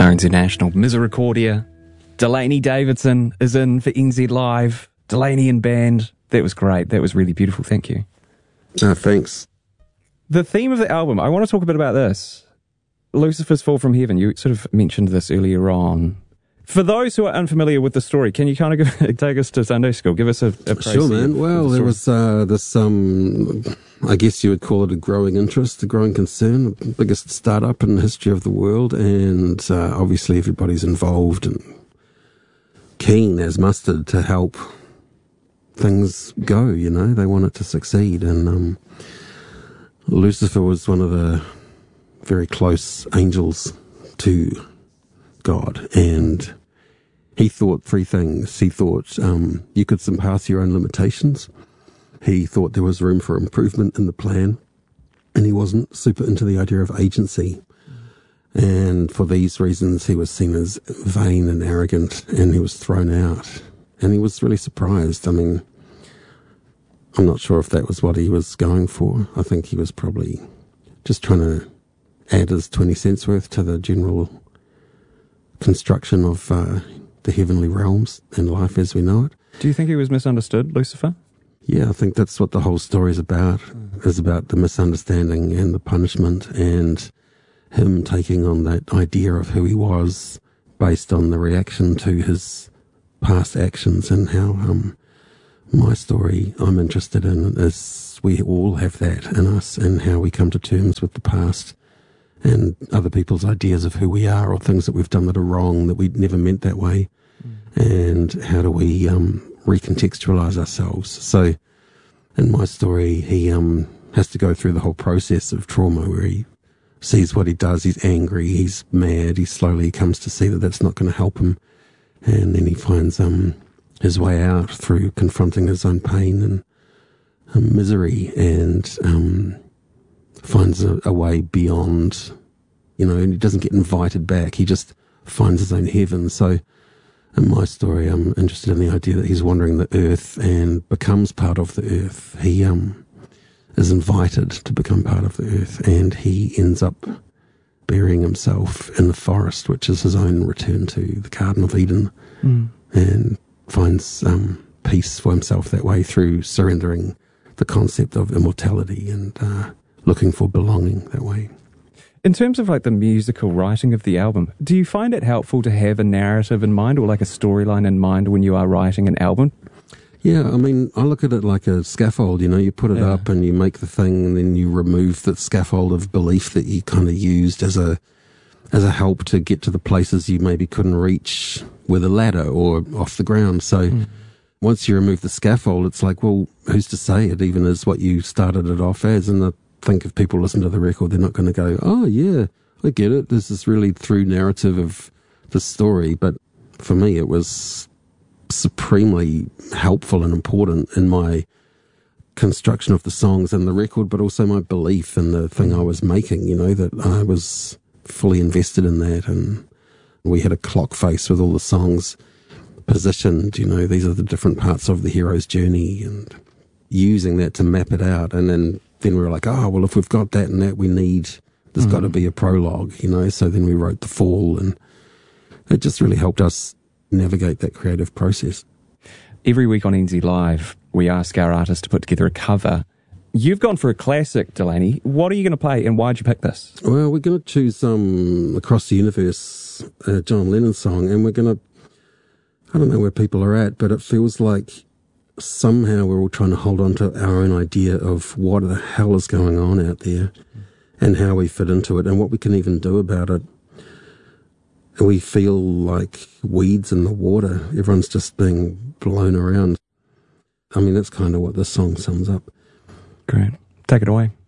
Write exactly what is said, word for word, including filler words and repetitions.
R N Z National, Misericordia. Delaney Davidson is in for N Z Live. Delaney and band. That was great. That was really beautiful. Thank you. Uh, thanks. The theme of the album, I want to talk a bit about this. Lucifer's Fall from Heaven. You sort of mentioned this earlier on. For those who are unfamiliar with the story, can you kind of give, take us to Sunday school? Give us a, a Sure, man. Well, the there was uh, this, um, I guess you would call it a growing interest, a growing concern, the biggest startup in the history of the world, and uh, obviously everybody's involved and keen as mustard to help things go, you know. They want it to succeed, and um, Lucifer was one of the very close angels to God, and he thought three things. He thought um, you could surpass your own limitations. He thought there was room for improvement in the plan, and he wasn't super into the idea of agency. And for these reasons, he was seen as vain and arrogant, and he was thrown out. And he was really surprised. I mean, I'm not sure if that was what he was going for. I think he was probably just trying to add his twenty cents worth to the general construction of uh, the heavenly realms and life as we know it. Do you think he was misunderstood, Lucifer? Yeah, I think that's what the whole story is about, mm. is about the misunderstanding and the punishment, and him taking on that idea of who he was based on the reaction to his past actions, and how um, my story I'm interested in is we all have that in us, and how we come to terms with the past and other people's ideas of who we are, or things that we've done that are wrong, that we never meant that way, mm. and how do we um, recontextualize ourselves. So in my story, he um, has to go through the whole process of trauma where he sees what he does, he's angry, he's mad, he slowly comes to see that that's not going to help him, and then he finds um, his way out through confronting his own pain and um, misery, and um, finds a, a way beyond, you know, and he doesn't get invited back. He just finds his own heaven. So in my story, I'm interested in the idea that he's wandering the earth and becomes part of the earth. He um, is invited to become part of the earth, and he ends up burying himself in the forest, which is his own return to the Garden of Eden, mm. and finds um, peace for himself that way through surrendering the concept of immortality and uh, looking for belonging that way. In terms of like the musical writing of the album, do you find it helpful to have a narrative in mind, or like a storyline in mind when you are writing an album? Yeah, I mean, I look at it like a scaffold, you know, you put it yeah. up and you make the thing, and then you remove the scaffold of belief that you kind of used as a as a help to get to the places you maybe couldn't reach with a ladder or off the ground. So mm. once you remove the scaffold, it's like, well, who's to say it even is what you started it off as? And I think if people listen to the record, they're not going to go, oh, yeah, I get it. This is really through narrative of the story. But for me, it was supremely helpful and important in my construction of the songs and the record, but also my belief in the thing I was making, you know, that I was fully invested in that. And we had a clock face with all the songs positioned, you know, these are the different parts of the hero's journey, and using that to map it out. And then, then we were like, oh, well, if we've got that and that, we need, there's mm-hmm. got to be a prologue, you know. So then we wrote The Fall, and it just really helped us navigate that creative process. Every week on N Z Live, we ask our artists to put together a cover. You've gone for a classic, Delaney. What are you going to play, and why'd you pick this? Well, we're going to choose um, Across the Universe, a John Lennon song, and we're going to, I don't know where people are at, but it feels like somehow we're all trying to hold on to our own idea of what the hell is going on out there, and how we fit into it, and what we can even do about it. We feel like weeds in the water. Everyone's just being blown around. I mean, that's kind of what this song sums up. Great. Take it away.